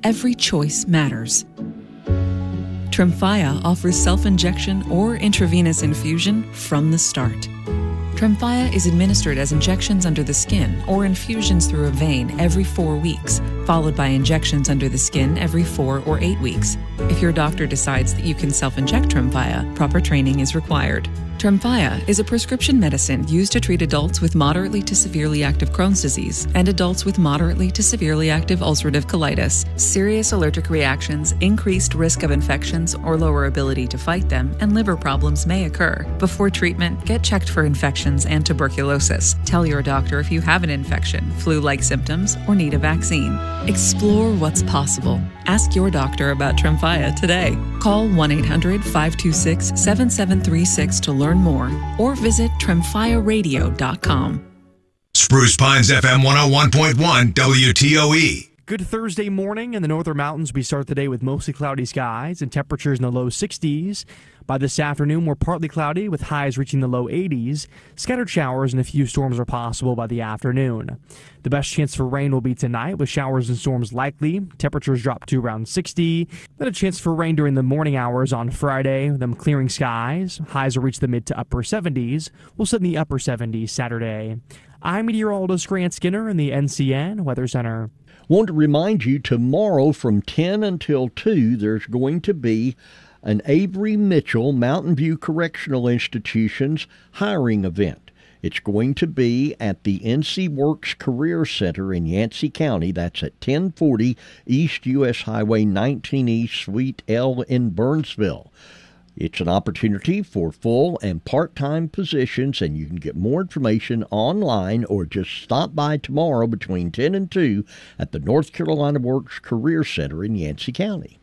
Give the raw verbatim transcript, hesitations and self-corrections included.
every choice matters. Tremfya offers self-injection or intravenous infusion from the start. Tremfya is administered as injections under the skin or infusions through a vein every four weeks, followed by injections under the skin every four or eight weeks. If your doctor decides that you can self-inject Tremfya, proper training is required. Tremfya is a prescription medicine used to treat adults with moderately to severely active Crohn's disease and adults with moderately to severely active ulcerative colitis. Serious allergic reactions, increased risk of infections or lower ability to fight them, and liver problems may occur. Before treatment, get checked for infections and tuberculosis. Tell your doctor if you have an infection, flu-like symptoms, or need a vaccine. Explore what's possible. Ask your doctor about Tremfya today. Call one eight hundred, five two six, seven seven three six to learn more, or visit tremfya radio dot com. Spruce Pines F M one oh one point one W T O E. Good Thursday morning in the Northern Mountains. We start the day with mostly cloudy skies and temperatures in the low sixties. By this afternoon, we're partly cloudy with highs reaching the low eighties. Scattered showers and a few storms are possible by the afternoon. The best chance for rain will be tonight, with showers and storms likely. Temperatures drop to around sixty. Then a chance for rain during the morning hours on Friday, then clearing skies. Highs will reach the mid to upper seventies. We'll sit in the upper seventies Saturday. I'm meteorologist Grant Skinner in the N C N Weather Center. Want to remind you, tomorrow from ten until two, there's going to be an Avery Mitchell Mountain View Correctional Institution's hiring event. It's going to be at the N C Works Career Center in Yancey County. That's at ten forty East U S Highway nineteen East, Suite L in Burnsville. It's an opportunity for full and part-time positions, and you can get more information online or just stop by tomorrow between ten and two at the North Carolina Works Career Center in Yancey County.